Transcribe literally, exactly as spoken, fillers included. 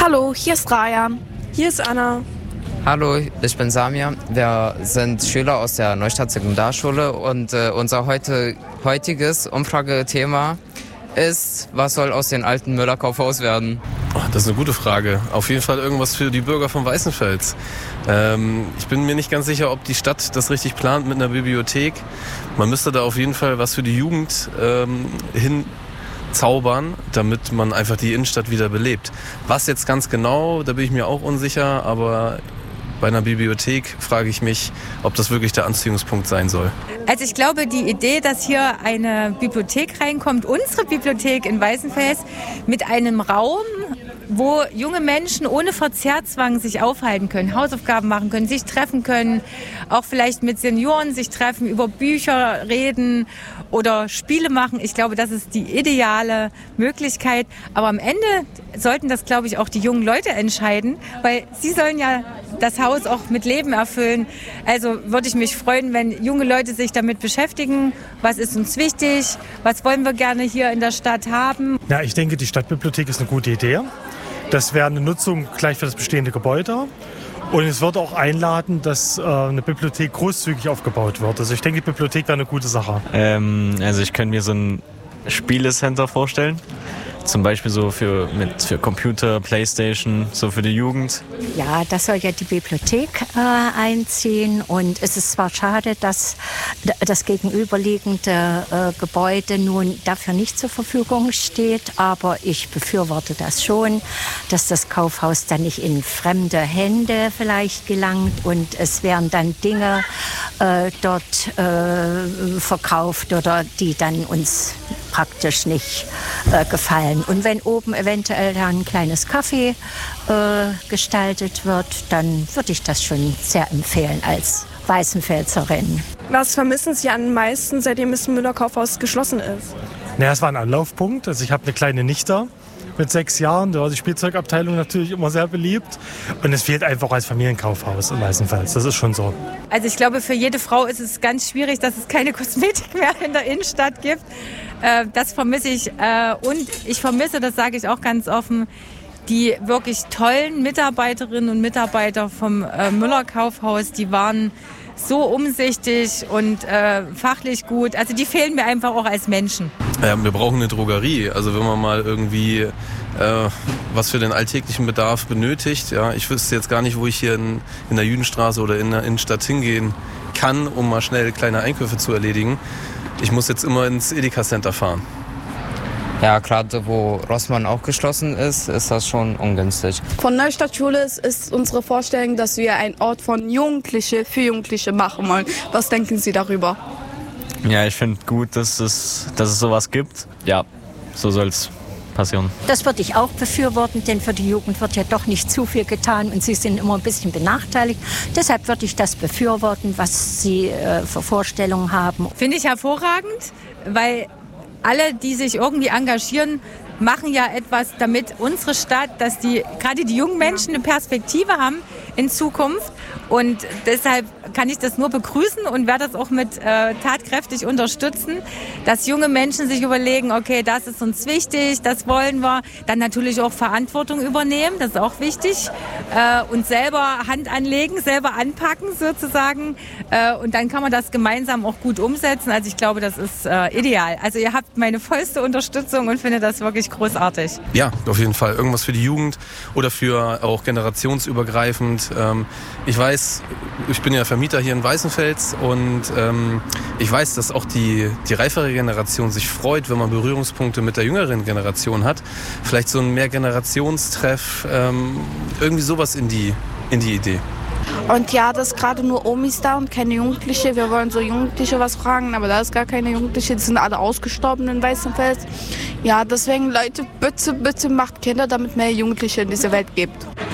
Hallo, hier ist Rayan. Hier ist Anna. Hallo, ich bin Samir. Wir sind Schüler aus der Neustadt Sekundarschule und äh, unser heute, heutiges Umfragethema ist, was soll aus den alten Müller-Kaufhaus werden? Oh, das ist eine gute Frage. Auf jeden Fall irgendwas für die Bürger von Weißenfels. Ähm, ich bin mir nicht ganz sicher, ob die Stadt das richtig plant mit einer Bibliothek. Man müsste da auf jeden Fall was für die Jugend ähm, hinzaubern, damit man einfach die Innenstadt wieder belebt. Was jetzt ganz genau, da bin ich mir auch unsicher, aber bei einer Bibliothek frage ich mich, ob das wirklich der Anziehungspunkt sein soll. Also ich glaube, die Idee, dass hier eine Bibliothek reinkommt, unsere Bibliothek in Weißenfels, mit einem Raum, wo junge Menschen ohne Verzehrzwang sich aufhalten können, Hausaufgaben machen können, sich treffen können, auch vielleicht mit Senioren sich treffen, über Bücher reden oder Spiele machen. Ich glaube, das ist die ideale Möglichkeit. Aber am Ende sollten das, glaube ich, auch die jungen Leute entscheiden, weil sie sollen ja das Haus auch mit Leben erfüllen. Also würde ich mich freuen, wenn junge Leute sich damit beschäftigen. Was ist uns wichtig? Was wollen wir gerne hier in der Stadt haben? Ja, ich denke, die Stadtbibliothek ist eine gute Idee. Das wäre eine Nutzung gleich für das bestehende Gebäude. Und es wird auch einladen, dass äh, eine Bibliothek großzügig aufgebaut wird. Also ich denke, die Bibliothek wäre eine gute Sache. Ähm, also ich könnte mir so ein Spielecenter vorstellen. Zum Beispiel so für, mit, für Computer, Playstation, so für die Jugend. Ja, das soll ja die Bibliothek äh, einziehen. Und es ist zwar schade, dass das gegenüberliegende äh, Gebäude nun dafür nicht zur Verfügung steht, aber ich befürworte das schon, dass das Kaufhaus dann nicht in fremde Hände vielleicht gelangt und es werden dann Dinge äh, dort äh, verkauft oder die dann uns praktisch nicht äh, gefallen. Und wenn oben eventuell dann ein kleines Café äh, gestaltet wird, dann würde ich das schon sehr empfehlen als Weißenfelserin. Was vermissen Sie am meisten, seitdem das Müller-Kaufhaus geschlossen ist? Naja, es war ein Anlaufpunkt. Also ich habe eine kleine Nichte mit sechs Jahren. Da war die Spielzeugabteilung natürlich immer sehr beliebt. Und es fehlt einfach als Familienkaufhaus in Weißenfels. Das ist schon so. Also ich glaube, für jede Frau ist es ganz schwierig, dass es keine Kosmetik mehr in der Innenstadt gibt. Äh, das vermisse ich. Äh, und ich vermisse, das sage ich auch ganz offen, die wirklich tollen Mitarbeiterinnen und Mitarbeiter vom äh, Müller-Kaufhaus. Die waren so umsichtig und äh, fachlich gut. Also die fehlen mir einfach auch als Menschen. Ja, wir brauchen eine Drogerie. Also wenn man mal irgendwie äh, was für den alltäglichen Bedarf benötigt. Ja, ich wüsste jetzt gar nicht, wo ich hier in, in der Jüdenstraße oder in der Innenstadt hingehen kann, um mal schnell kleine Einkäufe zu erledigen. Ich muss jetzt immer ins Edeka-Center fahren. Ja, gerade wo Rossmann auch geschlossen ist, ist das schon ungünstig. Von Neustadt Schule ist, ist unsere Vorstellung, dass wir einen Ort von Jugendliche für Jugendliche machen wollen. Was denken Sie darüber? Ja, ich finde gut, dass es, dass es sowas gibt. Ja, so soll es passieren. Das würde ich auch befürworten, denn für die Jugend wird ja doch nicht zu viel getan und sie sind immer ein bisschen benachteiligt. Deshalb würde ich das befürworten, was Sie äh, für Vorstellungen haben. Finde ich hervorragend, weil alle, die sich irgendwie engagieren, machen ja etwas, damit unsere Stadt, dass die gerade die jungen Menschen eine Perspektive haben in Zukunft. Und deshalb kann ich das nur begrüßen und werde das auch mit äh, tatkräftig unterstützen, dass junge Menschen sich überlegen, okay, das ist uns wichtig, das wollen wir. Dann natürlich auch Verantwortung übernehmen, das ist auch wichtig. Äh, und selber Hand anlegen, selber anpacken sozusagen. Äh, und dann kann man das gemeinsam auch gut umsetzen. Also ich glaube, das ist äh, ideal. Also ihr habt meine vollste Unterstützung und finde das wirklich großartig. Ja, auf jeden Fall. Irgendwas für die Jugend oder für auch generationsübergreifend. Ähm, ich weiß, ich bin ja Vermieter hier in Weißenfels und ähm, ich weiß, dass auch die, die reifere Generation sich freut, wenn man Berührungspunkte mit der jüngeren Generation hat. Vielleicht so ein Mehrgenerationstreff, ähm, irgendwie sowas in die, in die Idee. Und ja, das ist gerade nur Omis da und keine Jugendliche. Wir wollen so Jugendliche was fragen, aber da ist gar keine Jugendliche. Die sind alle ausgestorben in Weißenfels. Ja, deswegen Leute, bitte, bitte macht Kinder, damit mehr Jugendliche in diese Welt gibt.